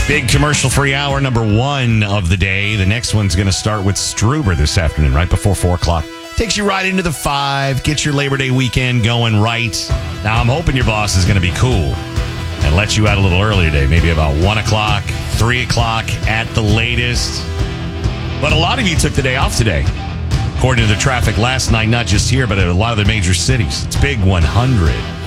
Big commercial-free hour, number one of the day. The next one's going to start with Struber this afternoon, right before 4 o'clock. Takes you right into the 5, gets your Labor Day weekend going right. Now, I'm hoping your boss is going to be cool and let you out a little early today, maybe about 1 o'clock, 3 o'clock at the latest. But a lot of you took the day off today. According to the traffic last night, not just here, but at a lot of the major cities. It's Big 100.